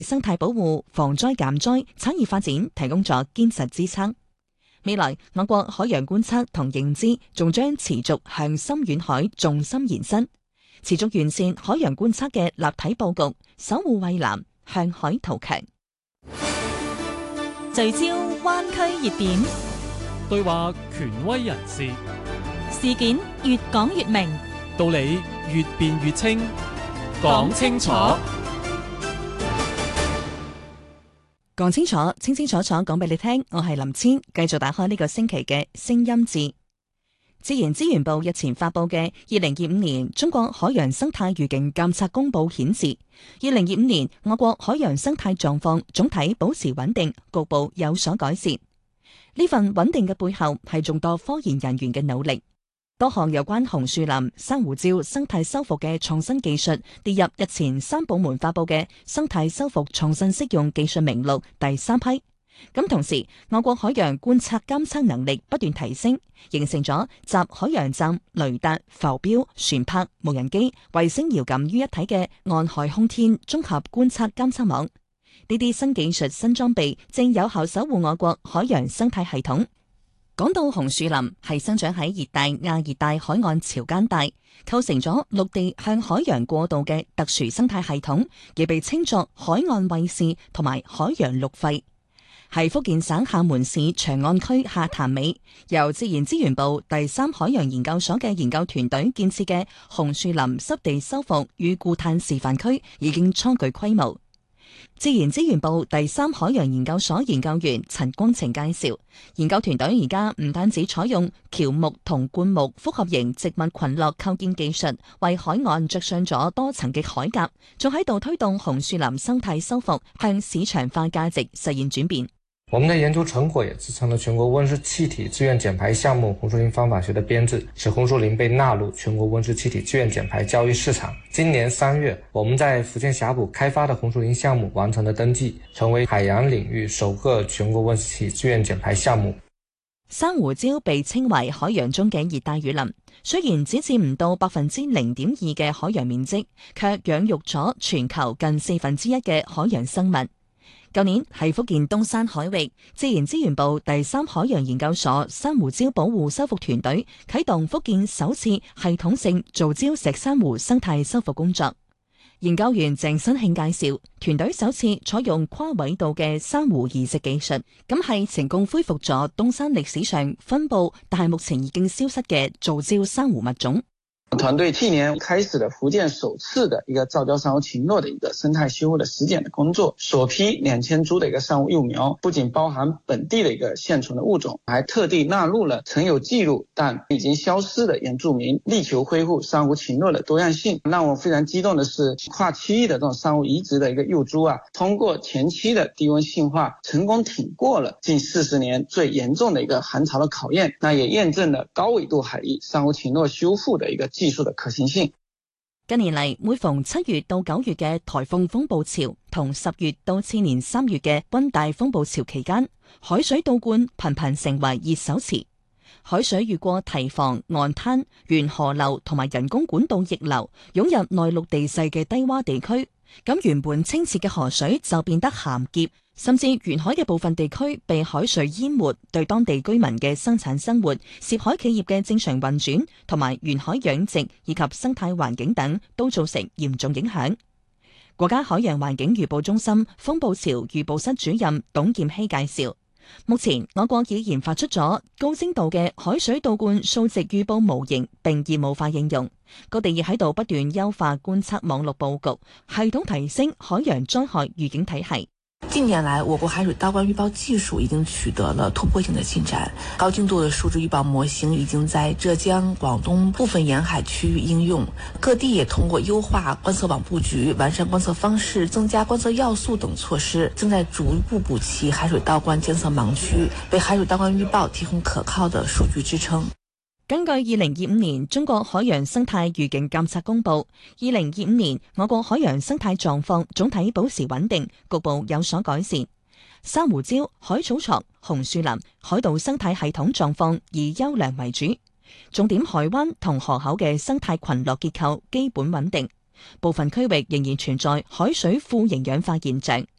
生態保護、防災減災、產業發展提供咗堅實支撐。未來我國海洋觀測同認知仲將持續向深遠海重心延伸，持續完善海洋觀測嘅立體佈局，守護蔚藍，向海圖強。 聚焦灣區熱點， 對話權威人士， 事件越講越明， 道理越辯越清，講清楚。 講清楚，清清楚楚講俾你聽。我係林千，繼續打開呢個星期嘅聲音誌。自然資源部日前發佈嘅2025年中國海洋生態預警監測公報顯示，2025年我國海洋生態狀況總體保持穩定，局部有所改善。呢份穩定嘅背後係眾多科研人員嘅努力。多項有關紅樹林、珊瑚礁生態修復嘅創新技術列入日前3部門發佈嘅生態修復創新適用技術名錄第3批。咁同時，我國海洋觀測監測能力不斷提升，形成咗集海洋站、雷達、浮標、船舶、無人機、衛星遙感於一體嘅岸海空天綜合觀測監測網。呢啲新技術、新裝備正有效守護我國海洋生態系統。講到紅樹林，係生長喺熱帶、亞熱帶海岸潮間帶，構成咗陸地向海洋過渡嘅特殊生態系統，亦被稱作海岸衛士同埋海洋陸肺。係福建省廈門市長岸區下潭尾，由自然資源部第3海洋研究所嘅研究團隊建設嘅紅樹林濕地修復與固碳示範區已經初具規模。自然資源部第3海洋研究所研究員陳光晴介紹，研究團隊而家唔單止採用喬木同灌木複合型植物群落構建技術，為海岸着上咗多層嘅海甲，仲喺度推動紅樹林生態修復向市場化價值實現轉變。 我們的研究成果也支撐了全國溫室氣體自願減排項目紅樹林方法學的編制，使紅樹林被納入全國溫室氣體自願減排交易市場。今年3月，我們在福建峽谷開發的紅樹林項目完成了登記，成為海洋領域首個全國溫室氣體自願減排項目。 珊瑚礁被稱為海洋中嘅熱帶雨林，雖然只佔唔到0.2%嘅海洋面積，卻養育咗全球近1/4嘅海洋生物。舊年喺福建東山海域，自然資源部第3海洋研究所珊瑚礁保護修復團隊啟動福建首次系統性造礁石珊瑚生態修復工作。研究員鄭新慶介紹，團隊首次採用跨緯度嘅珊瑚移植技術，咁係成功恢復咗東山歷史上分布但係目前已經消失嘅造礁珊瑚物種。 團隊去年開始了福建首次的一個造礁珊瑚群落的一個生態修復的實踐的工作，首批2000株的一個珊瑚幼苗，不僅包含本地的一個現存的物種，還特地納入了曾有記錄但已經消失的原住民，力求恢復珊瑚群落的多樣性。讓我非常激動的是，跨區域的這種珊瑚移植的一個幼株通過前期的低溫性化，成功挺過了近40年最嚴重的一個寒潮的考驗，那也驗證了高緯度海域珊瑚群落修復的一個技術的可行性。 近年嚟，每逢7月到9月嘅颱風風暴潮，同10月到次年3月嘅溫帶風暴潮期間，海水倒灌頻頻成為熱手詞。海水越過堤防、岸灘、沿河流同埋人工管道逆流，湧入內陸地勢嘅低洼地區。咁原本清澈嘅河水就變得鹹澀，甚至沿海嘅部分地區被海水淹沒，對當地居民嘅生產生活、涉海企業嘅正常運轉同埋沿海養殖以及生態環境等都造成嚴重影響。國家海洋環境預報中心風暴潮預報室主任董劍希介紹，目前我國已研發出咗高精度嘅海水倒灌數值預報模型，並業務化應用。各地亦喺度不斷優化觀測網絡佈局，系統提升海洋災害預警體系。 近年來，我國海水倒灌預報技術已經取得了突破性的進展，高精度的數值預報模型已經在浙江、廣東部分沿海區域應用。各地也通過優化觀測網佈局、完善觀測方式、增加觀測要素等措施，正在逐步補齊海水倒灌監測盲區，為海水倒灌預報提供可靠的數據支撐。 根據2025年中國海洋生態預警監測公佈，2025年我國海洋生態狀況總體保持穩定，局部有所改善。珊瑚礁、海草床、紅樹林、海島生態系統狀況以優良為主，重點海灣同河口嘅生態群落結構基本穩定。 部分區域仍然存在海水富營養化現象。